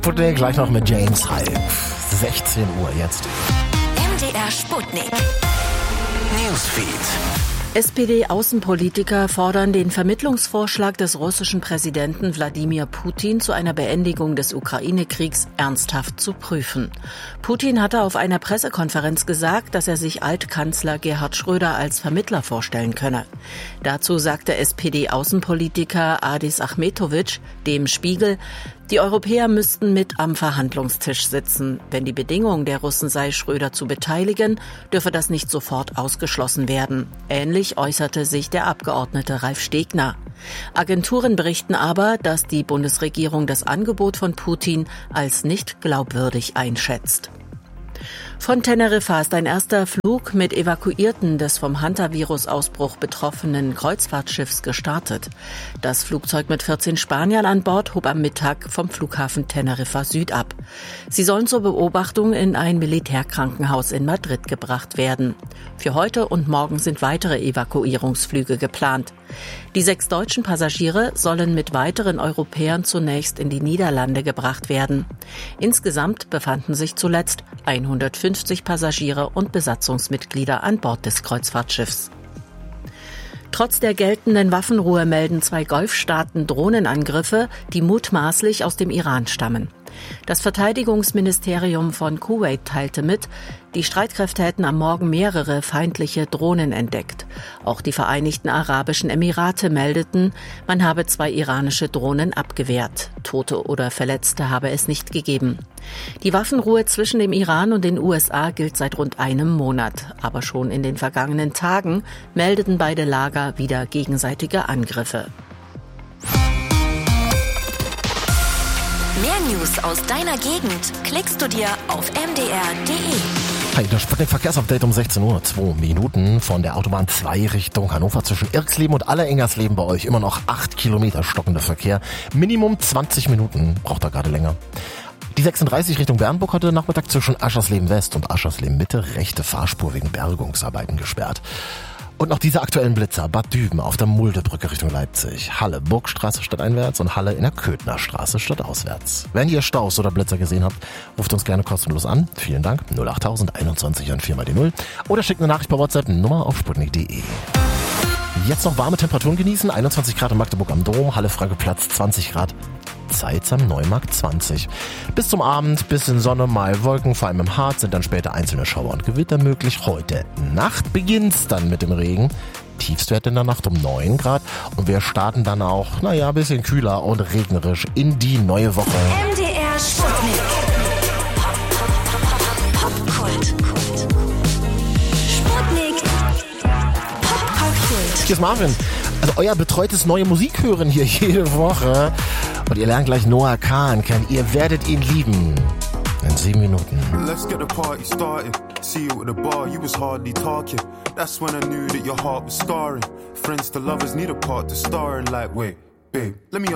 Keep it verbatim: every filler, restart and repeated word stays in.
Sputnik gleich noch mit James Hype. sechzehn Uhr jetzt. M D R Sputnik. Newsfeed. S P D-Außenpolitiker fordern den Vermittlungsvorschlag des russischen Präsidenten Wladimir Putin zu einer Beendigung des Ukraine-Kriegs ernsthaft zu prüfen. Putin hatte auf einer Pressekonferenz gesagt, dass er sich Altkanzler Gerhard Schröder als Vermittler vorstellen könne. Dazu sagte S P D-Außenpolitiker Adis Achmetovic dem Spiegel, die Europäer müssten mit am Verhandlungstisch sitzen. Wenn die Bedingung der Russen sei, Schröder zu beteiligen, dürfe das nicht sofort ausgeschlossen werden. Ähnlich äußerte sich der Abgeordnete Ralf Stegner. Agenturen berichten aber, dass die Bundesregierung das Angebot von Putin als nicht glaubwürdig einschätzt. Von Teneriffa ist ein erster Flug mit Evakuierten des vom Hantavirus-Ausbruch betroffenen Kreuzfahrtschiffs gestartet. Das Flugzeug mit vierzehn Spaniern an Bord hob am Mittag vom Flughafen Teneriffa Süd ab. Sie sollen zur Beobachtung in ein Militärkrankenhaus in Madrid gebracht werden. Für heute und morgen sind weitere Evakuierungsflüge geplant. Die sechs deutschen Passagiere sollen mit weiteren Europäern zunächst in die Niederlande gebracht werden. Insgesamt befanden sich zuletzt hundertfünfzig Passagiere und Besatzungsmitglieder an Bord des Kreuzfahrtschiffs. Trotz der geltenden Waffenruhe melden zwei Golfstaaten Drohnenangriffe, die mutmaßlich aus dem Iran stammen. Das Verteidigungsministerium von Kuwait teilte mit, die Streitkräfte hätten am Morgen mehrere feindliche Drohnen entdeckt. Auch die Vereinigten Arabischen Emirate meldeten, man habe zwei iranische Drohnen abgewehrt. Tote oder Verletzte habe es nicht gegeben. Die Waffenruhe zwischen dem Iran und den U S A gilt seit rund einem Monat. Aber schon in den vergangenen Tagen meldeten beide Lager wieder gegenseitige Angriffe. Mehr News aus deiner Gegend klickst du dir auf m d r punkt d e. Hi, das Sputnik-Verkehrsupdate um sechzehn Uhr, zwei Minuten von der Autobahn zwei Richtung Hannover zwischen Irksleben und Allerengersleben bei euch immer noch acht Kilometer stockender Verkehr. Minimum zwanzig Minuten, braucht er gerade länger. Die sechsunddreißig Richtung Bernburg heute Nachmittag zwischen Aschersleben West und Aschersleben Mitte rechte Fahrspur wegen Bergungsarbeiten gesperrt. Und noch diese aktuellen Blitzer, Bad Düben auf der Muldebrücke Richtung Leipzig, Halle Burgstraße stadteinwärts und Halle in der Köthnerstraße stadtauswärts. Wenn ihr Staus oder Blitzer gesehen habt, ruft uns gerne kostenlos an. Vielen Dank, null acht tausend einundzwanzig und vier mal die null. Oder schickt eine Nachricht per WhatsApp, Nummer auf sputnik punkt de. Jetzt noch warme Temperaturen genießen, einundzwanzig Grad in Magdeburg am Dom, Halle Frageplatz zwanzig Grad. Zeitz am Neumarkt zwanzig. Bis zum Abend, bisschen Sonne, mal Wolken, vor allem im Harz sind dann später einzelne Schauer und Gewitter möglich. Heute Nacht beginnt's dann mit dem Regen. Tiefstwert in der Nacht um neun Grad und wir starten dann auch, naja, ein bisschen kühler und regnerisch in die neue Woche. M D R Sputnik. Popkult. Sputnik. Popkult. Hier ist Marvin. Also euer betreutes neue Musikhören hier jede Woche. Und ihr lernt gleich Noah Kahn kennen. Ihr werdet ihn lieben. In sieben Minuten. Let's get the party started. See you at the bar, you was hardly talking. That's when I knew that your heart was scarring. Friends to lovers need a part to star in. Like, wait, babe, let me